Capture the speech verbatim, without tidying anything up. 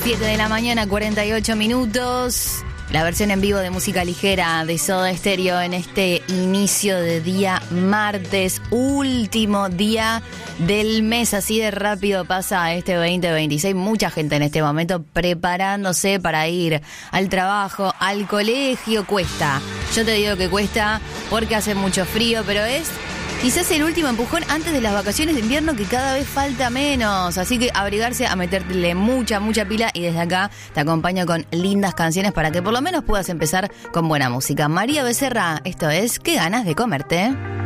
siete de la mañana, cuarenta y ocho minutos. La versión en vivo de música ligera de Soda Stereo en este inicio de día martes, último día del mes. Así de rápido pasa este veinte veintiséis. Mucha gente en este momento preparándose para ir al trabajo, al colegio. Cuesta. Yo te digo que cuesta porque hace mucho frío, pero es quizás el último empujón antes de las vacaciones de invierno, que cada vez falta menos. Así que abrigarse, a meterle mucha, mucha pila. Y desde acá te acompaño con lindas canciones para que por lo menos puedas empezar con buena música. María Becerra, esto es Qué ganas de comerte.